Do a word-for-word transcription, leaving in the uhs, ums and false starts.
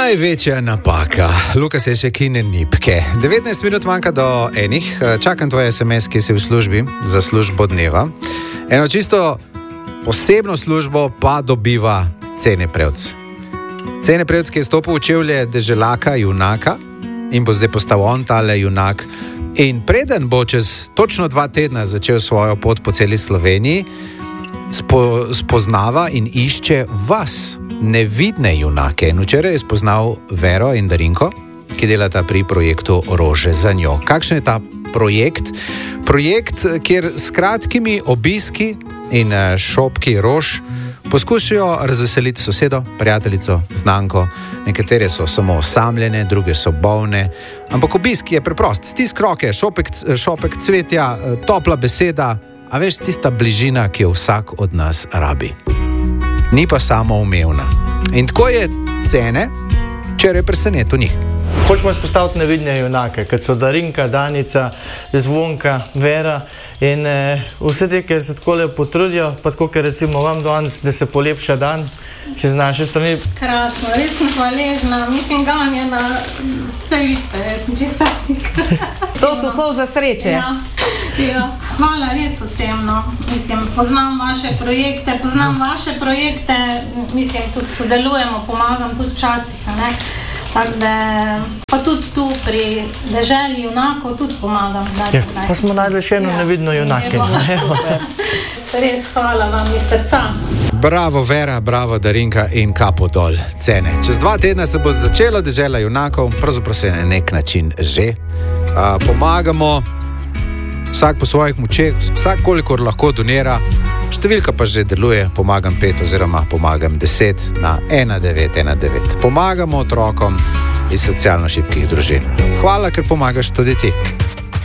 Največja napaka. Luka se je še kine nipke. devetnajst minut manjka do enih. Čakam tvoj es em es, ki si v službi za službo dneva. Eno čisto posebno službo pa dobiva Cene Prevc. Cene Prevc, ki je stopil v čevlje deželaka, junaka in bo zdaj postal on tale junak. In preden bo čez točno dva tedna začel svojo pot po celi Sloveniji, spo, spoznava in išče vas, nevidne junake. In včeraj je spoznal Vero in Darinko, ki delata pri projektu Rože za njo. Kakšen je ta projekt? Projekt, kjer s kratkimi obiski in šopki rož poskušajo razveseliti sosedo, prijateljico, znanko. Nekatere so samo osamljene, druge so bolne. Ampak obisk je preprost. Stisk roke, šopek, šopek cvetja, topla beseda, a veš, tista bližina, ki jo vsak od nas rabi. Ni pa samoumevna. In tako je Cene včeraj presenetil njih. Hočemo izpostaviti nevidne junake, kot so Darinka, Danica, Zvonka, Vera in eh, vse te, ki se tako lepo potrudijo, pa tako, ker recimo vam danes, da se polepša dan, še z naše strani. Krasno, res sem hvaležna, mislim, ganjena, vse vidite, jaz sem čisto petnik. To so solze sreče. Ja, ja. Hvala res vsem, no. Mislim, poznam vaše projekte, poznam vaše projekte, mislim, tudi sodelujemo, pomagam tudi včasih, ne. Tako da, pa tudi tu pri deželi junakov tudi pomagam. Ja, pa smo najdli še eno ja. nevidno junake. Res hvala vam iz srca. Bravo Vera, bravo Darinka in kapo dol Cene. Čez dva tedna se bo začela dežela junakov, pravzaprav se na nek način že. A, pomagamo vsak po svojih močeh, vsak kolikor lahko donira. Številka pa že deluje, pomagam pet oziroma pomagam deset na ena devet ena devet. Pomagamo otrokom iz socialno šibkih družin. Hvala, ker pomagaš tudi ti.